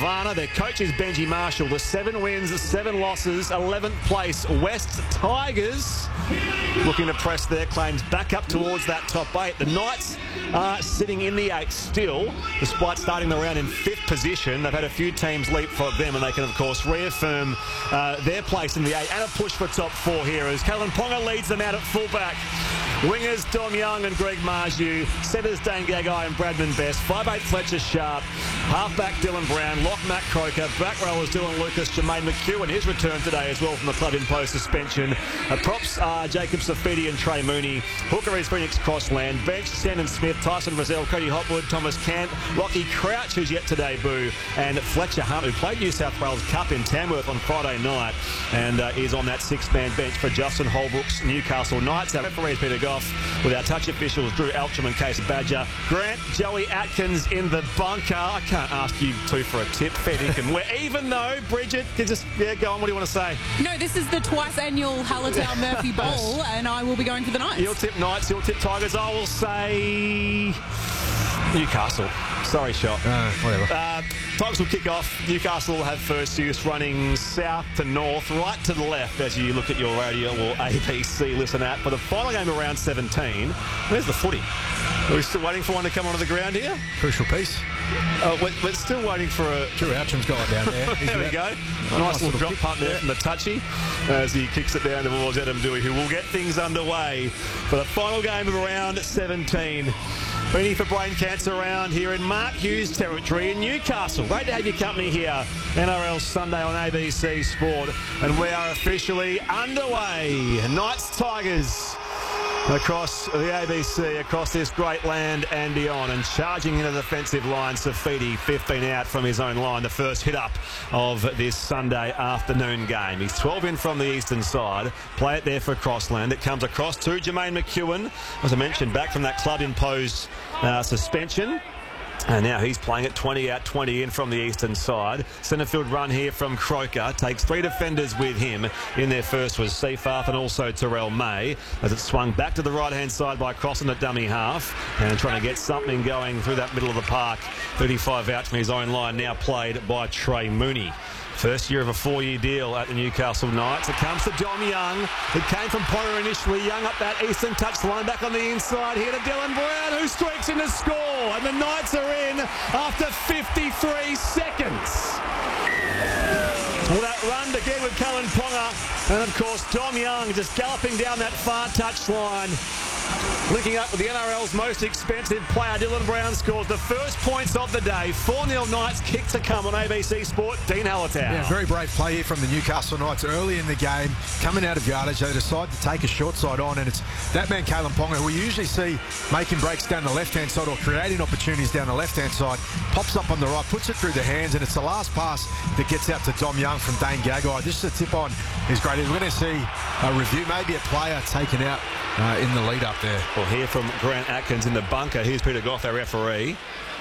Nirvana. Their coach is Benji Marshall. The 7 wins, 7 losses, 11th place West Tigers. Looking to press their claims back up towards that top 8. The Knights are sitting in the 8 still, despite starting the round in 5th position. They've had a few teams leapfrog them, and they can, of course, reaffirm their place in the 8 and a push for top 4 here as Kalyn Ponga leads them out at fullback. Wingers Dom Young and Greg Marju. Centres Dane Gagai and Bradman Best. 5'8" Fletcher Sharp. Halfback Dylan Brown. Lock Matt Croker. Back rowers Dylan Lucas. Jermaine McEwen. His return today as well from the club imposed suspension. Props are Jacob Safidi and Trey Mooney. Hooker is Phoenix Crossland. Bench Shannon Smith. Tyson Rozelle. Cody Hopwood. Thomas Cant. Lockie Crouch, who's yet to debut. And Fletcher Hunt, who played New South Wales Cup in Tamworth on Friday night and is on that 6-man bench for Justin Holbrook's Newcastle Knights. Our referee is Peter Goff with our touch officials Drew Altram and Case Badger. Grant Joey Atkins in the bunker. I can't ask you two for a tip. Fair dinkum. Even though, Bridget, you just, go on. What do you want to say? No, this is the twice annual Hallertau Murphy Bowl, and I will be going for the Knights. You'll tip Knights, you'll tip Tigers. I will say Newcastle. Sorry, shot. Whatever. Tigers will kick off. Newcastle will have first use running south to north, right to the left as you look at your radio or ABC listen app. For the final game of round 17, where's the footy? Are we still waiting for one to come onto the ground here? Crucial piece. We're still waiting for a... Drew Outram's got it down there. There we go. Nice little drop punt there from the touchy as he kicks it down towards Adam Dewey, who will get things underway for the final game of round 17. Beanie for brain cancer round here in Mark Hughes territory in Newcastle. Great to have your company here. NRL Sunday on ABC Sport. And we are officially underway. Knights Tigers across the ABC, across this great land and beyond, and charging into the defensive line, Safidi, 15 out from his own line, the first hit up of this Sunday afternoon game. He's 12 in from the eastern side, play it there for Crossland. It comes across to Jermaine McEwen, as I mentioned, back from that club imposed suspension. And now he's playing at 20 out, 20 in from the eastern side. Centrefield run here from Croker. Takes 3 defenders with him. In there first was Seafarth and also Terrell May. As it swung back to the right-hand side by Crossland at dummy half. And trying to get something going through that middle of the park. 35 out from his own line, now played by Trey Mooney. First year of a 4-year deal at the Newcastle Knights. It comes to Dom Young. It came from Potter initially. Young up that eastern touchline, back on the inside here to Dylan Brown, who streaks in to score. And the Knights are in after 53 seconds. Well, that run again with Kalyn Ponga. And, of course, Dom Young just galloping down that far touchline. Linking up with the NRL's most expensive player, Dylan Brown, scores the first points of the day. 4-0 Knights, kick to come on ABC Sport. Dean Hallertau. Yeah, very brave play here from the Newcastle Knights early in the game. Coming out of yardage, they decide to take a short side on, and it's that man, Kalyn Ponga, who we usually see making breaks down the left-hand side or creating opportunities down the left-hand side, pops up on the right, puts it through the hands, and it's the last pass that gets out to Dom Young from Dane Gagai. This is a tip-on. Is great. We're going to see a review, maybe a player taken out in the lead up there. We'll hear from Grant Atkins in the bunker. Here's Peter Goff, our referee.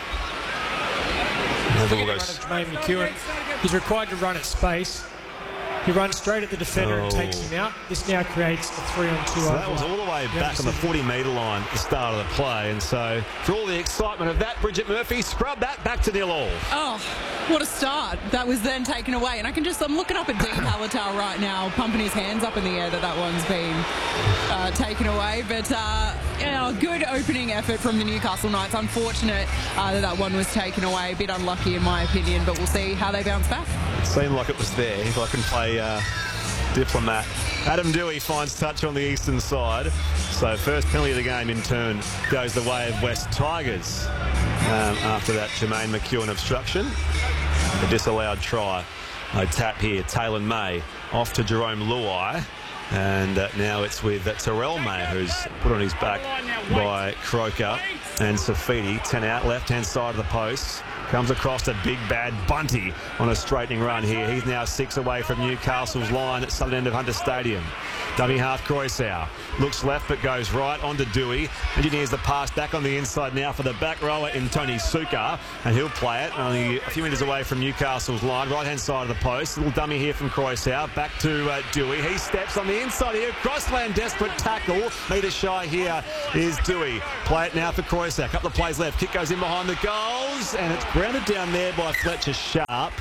Jermaine McEwen. He's required to run at space. He runs straight at the defender and takes him out. This now creates a 3-on-2. So that was all the way back on the 40-metre line at the start of the play. And so, for all the excitement of that, Bridget Murphy scrubbed that back to 0-all. Oh, what a start. That was then taken away. And I'm looking up at Dean Hallertau right now, pumping his hands up in the air that one's been taken away. But, good opening effort from the Newcastle Knights. Unfortunate that one was taken away. A bit unlucky in my opinion, but we'll see how they bounce back. It seemed like it was there. If I can play diplomat. Adam Dewey finds touch on the eastern side. So first penalty of the game in turn goes the way of West Tigers after that Jermaine McEwen obstruction. A disallowed try. No tap here. Taylor May off to Jerome Luai. And now it's with Terrell May, who's put on his back by Croker and Safidi. 10 out, left-hand side of the post. Comes across to big bad Bunty on a straightening run here. He's now 6 away from Newcastle's line at southern end of Hunter Stadium. Dummy half Croissau. Looks left but goes right onto Dewey. Engineers the pass back on the inside now for the back rower in Tony Suka. And he'll play it only a few metres away from Newcastle's line. Right-hand side of the post. Little dummy here from Croissau. Back to Dewey. He steps on the inside here. Crossland desperate tackle. Metre shy here is Dewey. Play it now for Croissau. A couple of plays left. Kick goes in behind the goals. And it's Grounded down there by Fletcher Sharp.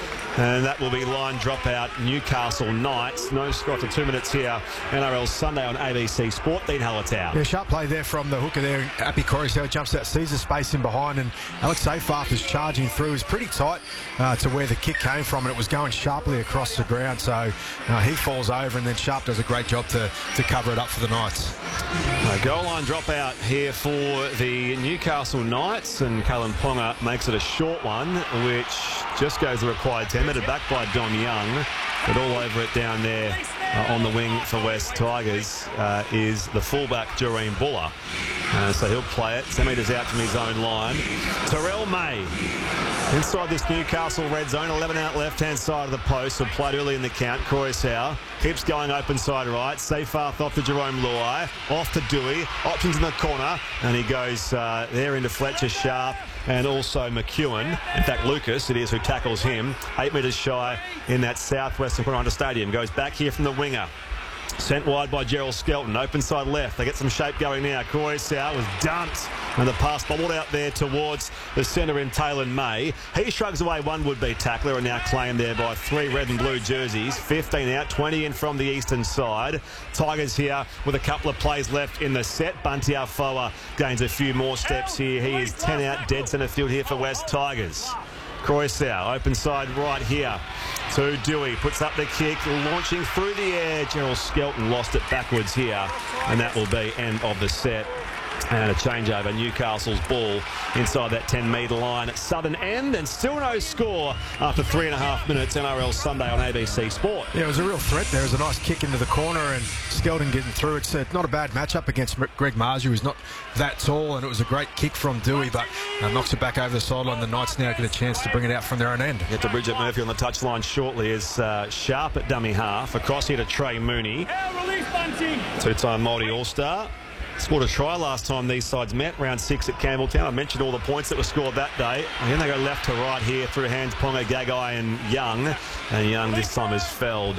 And that will be line dropout, Newcastle Knights. No score after 2 minutes here. NRL Sunday on ABC Sport. Dean Hallertau. Yeah, sharp play there from the hooker there. Appy Coruscant jumps out, sees the space in behind, and Alex Seyfarth is charging through. It was pretty tight to where the kick came from, and it was going sharply across the ground. So he falls over, and then Sharp does a great job to cover it up for the Knights. Goal line dropout here for the Newcastle Knights, and Kalen Ponga makes it a short one, which just goes the required 10. Meted back by Dom Young, but all over it down there on the wing for West Tigers is the fullback Jareen Buller. So he'll play it. 10 metres out from his own line. Terrell May inside this Newcastle red zone. 11 out left-hand side of the post. So played early in the count. Croysau keeps going open side right. Seyfarth off to Jerome Luai. Off to Dewey. Options in the corner. And he goes there into Fletcher Sharp and also McEwen. In fact, Lucas, it is who tackles him. 8 metres shy in that southwestern corner under stadium. Goes back here from the winger. Sent wide by Gerald Skelton. Open side left. They get some shape going now. Croysau was dumped. And the pass bobbled out there towards the centre in Taylor May. He shrugs away one would-be tackler and now claimed there by 3 red and blue jerseys. 15 out, 20 in from the eastern side. Tigers here with a couple of plays left in the set. Bunty Afoa gains a few more steps here. He is 10 out, dead centre field here for West Tigers. Croysau, open side right here to Dewey, puts up the kick, launching through the air. Gerald Skelton lost it backwards here, and that will be end of the set. And a changeover, Newcastle's ball inside that 10-metre line at southern end, and still no score after 3.5 minutes. NRL Sunday on ABC Sport. Yeah, it was a real threat there. It was a nice kick into the corner, and Skelton getting through. It's not a bad matchup against Greg Marju, who's not that tall, and it was a great kick from Dewey, but knocks it back over the sideline. The Knights now get a chance to bring it out from their own end. Get to Bridget Murphy on the touchline shortly as Sharp at dummy half. Across here to Trey Mooney. Two-time Māori All-Star. Scored a try last time these sides met, round 6 at Campbelltown. I mentioned all the points that were scored that day. And then they go left to right here through hands Ponga, Gagai and Young. And Young this time is felled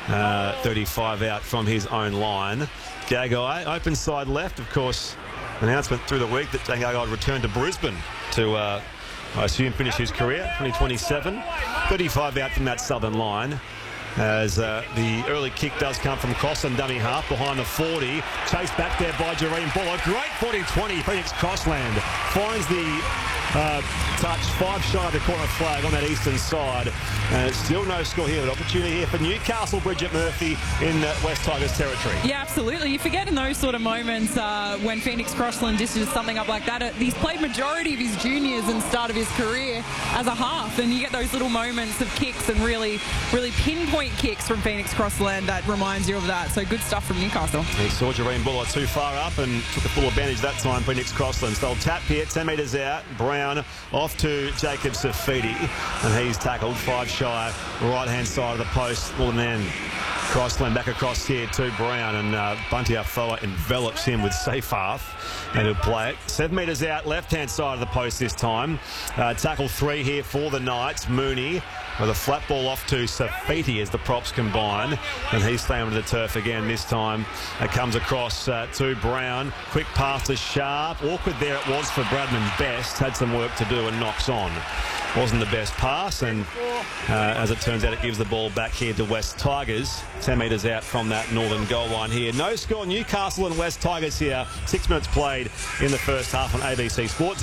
35 out from his own line. Gagai, open side left, of course. Announcement through the week that Gagai would return to Brisbane to, I assume, finish his career, 2027. 35 out from that southern line. As the early kick does come from Crossland, dummy half behind the 40. Chased back there by Jareen Buller. Great 40-20. Phoenix Crossland finds the touch 5 shy of the corner flag on that eastern side. And it's still no score here. An opportunity here for Newcastle, Bridget Murphy in West Tigers territory. Yeah, absolutely. You forget in those sort of moments when Phoenix Crossland dishes something up like that. He's played majority of his juniors and start of his career as a half, and you get those little moments of kicks and really pinpoint kicks from Phoenix Crossland that reminds you of that. So good stuff from Newcastle. He saw Jareen Buller too far up and took the full advantage that time. Phoenix Crossland. So they'll tap here, 10 metres out. Brown off to Jacob Safidi, and he's tackled 5 shy, right-hand side of the post. Well, and then Crossland back across here to Brown, and Bunty Afoa envelops him with Seyfarth, and he'll play it. 7 metres out, left-hand side of the post this time. Tackle 3 here for the Knights. Mooney with a flat ball off to Safiti as the props combine, and he's staying under the turf again this time. It comes across to Brown. Quick pass to Sharp. Awkward there it was for Bradman Best. Had some work to do and knocks on. Wasn't the best pass, and as it turns out, it gives the ball back here to West Tigers. 10 metres out from that northern goal line here. No score, Newcastle and West Tigers here. 6 minutes played in the first half on ABC Sport.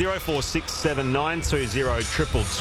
0467920222.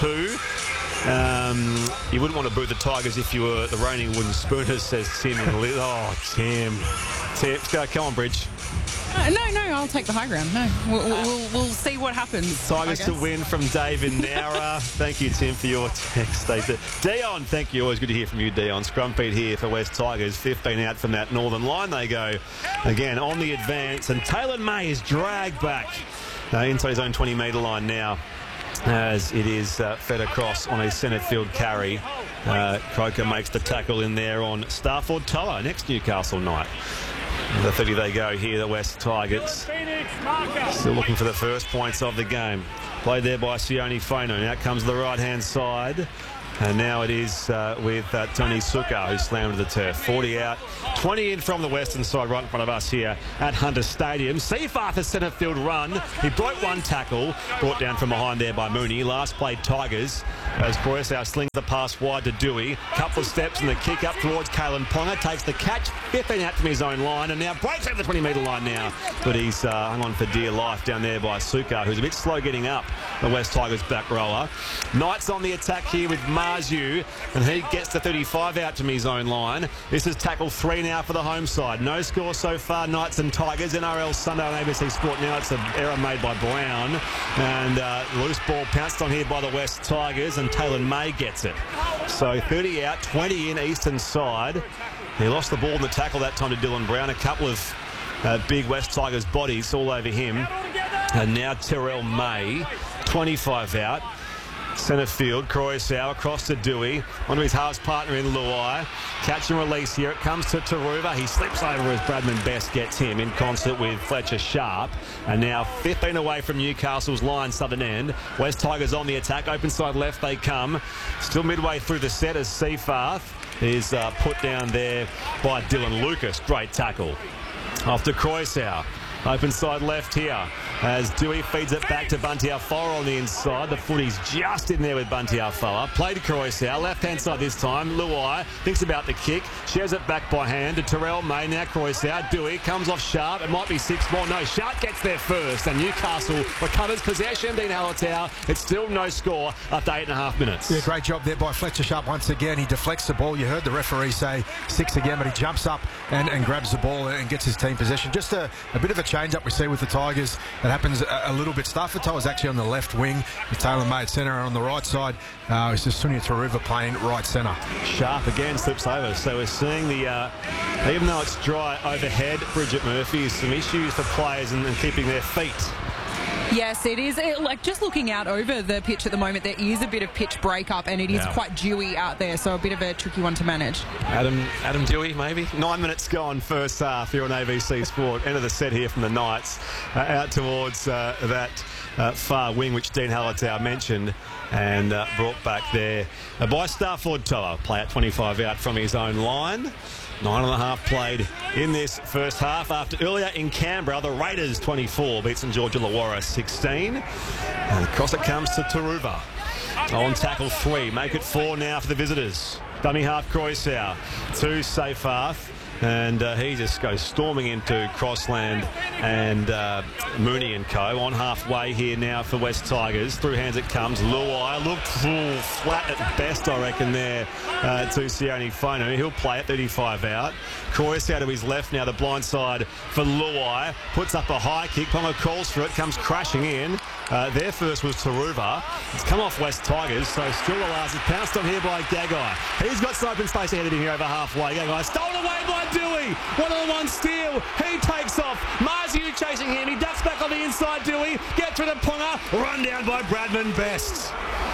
You wouldn't want to boot the Tigers if you were the reigning wooden spooners, says Tim. Oh, Tim. Come on, Bridge. No, I'll take the high ground. No, we'll see what happens. Tigers to win from David Nowra. Thank you, Tim, for your text. Dion, thank you. Always good to hear from you, Dion. Scrum feed here for West Tigers. 15 out from that northern line. They go again on the advance, and Taylor May is dragged back inside his own 20-metre line now, as it is fed across on a centre field carry. Croker makes the tackle in there on Starford Toa, next Newcastle night. The 30 they go here, the West Tigers. Still looking for the first points of the game. Played there by Sione Faino. Now comes the right-hand side. And now it is with Tony Suka, who slammed to the turf. 40 out, 20 in from the western side, right in front of us here at Hunter Stadium. Seafarth, a centre field run. He broke one tackle, brought down from behind there by Mooney. Last played Tigers as Croesau slings the pass wide to Dewey. Couple of steps and the kick up towards Kalen Ponga. Takes the catch, 15 out from his own line, and now breaks over the 20-metre line now. But he's hung on for dear life down there by Suka, who's a bit slow getting up, the West Tigers back rower. Knights on the attack here with Marzu, and he gets the 35 out from his own line. This is tackle 3 now for the home side. No score so far, Knights and Tigers. NRL Sunday on ABC Sport now. It's an error made by Brown, and loose ball pounced on here by the West Tigers, and Taylor May gets it. So 30 out, 20 in eastern side. He lost the ball in the tackle that time to Dylan Brown. A couple of big West Tigers bodies all over him. And now Terrell May, 25 out. Centre field, Croesau across to Dewey, onto his halves partner in Luai. Catch and release here. It comes to Taruva. He slips over as Bradman Best gets him in concert with Fletcher Sharp. And now 15 away from Newcastle's line, southern end. West Tigers on the attack. Open side left they come. Still midway through the set as Seafarth is put down there by Dylan Lucas. Great tackle. Off to Croesau. Open side left here as Dewey feeds it back to Bunty Afoa on the inside. The footy's just in there with Bunty Afoa. Played to Croesau, left-hand side this time. Luai thinks about the kick, shares it back by hand to Terrell May. Now Croesau, Dewey comes off Sharp. It might be 6 more. No, Sharp gets there first, and Newcastle recovers possession. Dean Hallertau. It's still no score after 8.5 minutes. Yeah, great job there by Fletcher Sharp once again. He deflects the ball. You heard the referee say 6 again, but he jumps up and grabs the ball and gets his team possession. Just a bit of a change up we see with the Tigers. That happens a little bit. Stafford was actually on the left wing with Taylor May at centre, and on the right side it's just Sunia Taruva playing right centre. Sharp again slips over, so we're seeing the even though it's dry overhead, Bridget Murphy has some issues for players and keeping their feet. Yes, it is. Like, just looking out over the pitch at the moment, there is a bit of pitch breakup, and it is quite dewy out there, so a bit of a tricky one to manage. Adam Dewey, maybe. 9 minutes gone, first half here on ABC Sport. End of the set here from the Knights. Out towards that far wing, which Dean Hallertau mentioned, and brought back there by Starford Toa. Play at 25 out from his own line. 9.5 played in this first half. After earlier in Canberra, the Raiders 24 beat St George Illawarra 16. And across it comes to Taruva. On tackle 3. Make it 4 now for the visitors. Dummy half Croesau to Seafarth. And he just goes storming into Crossland and Mooney and co. On halfway here now for West Tigers. Through hands it comes. Luai looked flat at best, I reckon, there to Sione Fono. He'll play it, 35 out. Croesau to his left now, the blind side for Luai. Puts up a high kick. Ponga calls for it, comes crashing in. Their first was Taruva. It's come off West Tigers, so still the last is pounced on here by Gagai. He's got some open space ahead of him here over halfway. Gagai stolen away by Dewey. 1-on-1 steal. He takes off. Marzu chasing him. He ducks back on the inside. Dewey gets rid of Ponga. Run down by Bradman Best.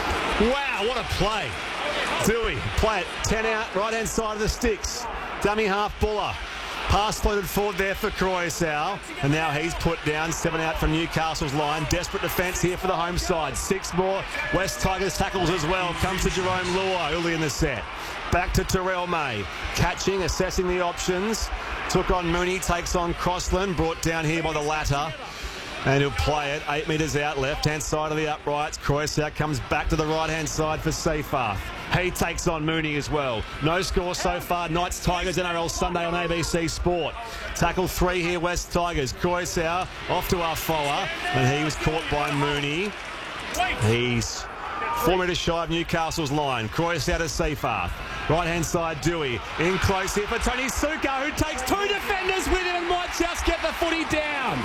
Wow, what a play. Dewey, play it. 10 out, right-hand side of the sticks. Dummy half Buller. Pass floated forward there for Croesau, and now he's put down. 7 out from Newcastle's line. Desperate defence here for the home side. 6 more West Tigers tackles as well. Comes to Jerome Luai early in the set. Back to Terrell May. Catching, assessing the options. Took on Mooney, takes on Crossland. Brought down here by the latter. And he'll play it 8 metres out, left-hand side of the uprights. Croesau comes back to the right-hand side for Seafarth. He takes on Mooney as well. No score so far. Knights Tigers NRL Sunday on ABC Sport. Tackle 3 here, West Tigers. Croesau off to Afoa, and he was caught by Mooney. He's 4 metres shy of Newcastle's line. Croesau to Seafarth. Right-hand side, Dewey. In close here for Tony Suka, who takes 2 defenders with him and might just get the footy down.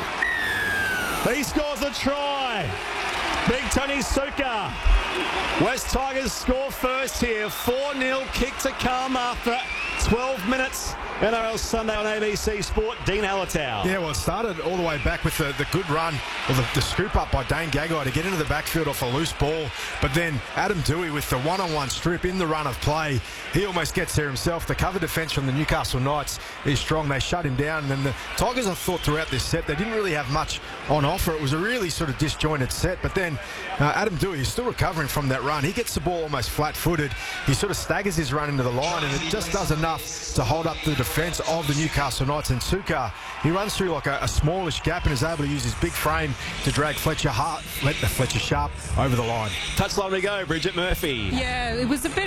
He scores a try. Big Tony Suka. West Tigers score first here. 4-0 kick to come after 12 minutes. NRL Sunday on ABC Sport. Dean Hallertau. Yeah, well, it started all the way back with the good run, or the scoop up by Dane Gagai to get into the backfield off a loose ball. But then Adam Dewey with the one-on-one strip in the run of play. He almost gets there himself. The cover defence from the Newcastle Knights is strong. They shut him down. And the Tigers, I thought, throughout this set, they didn't really have much on offer. It was a really sort of disjointed set. But then Adam Dewey is still recovering. recovering from that run. He gets the ball almost flat-footed. He sort of staggers his run into the line, and it just does enough to hold up the defence of the Newcastle Knights. And Sukkar, he runs through like a smallish gap and is able to use his big frame to drag Fletcher Sharp over the line. Touchline we go, Bridget Murphy. Yeah, it was a bit